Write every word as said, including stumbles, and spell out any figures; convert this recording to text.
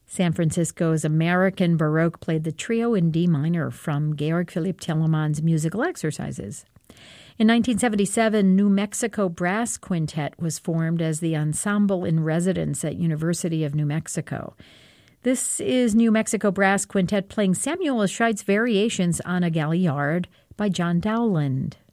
San Francisco's American Baroque played the trio in D minor from Georg Philipp Telemann's Musical Exercises. In nineteen seventy-seven, New Mexico Brass Quintet was formed as the ensemble in residence at University of New Mexico. This is New Mexico Brass Quintet playing Samuel Scheidt's variations on a Galliard by John Dowland.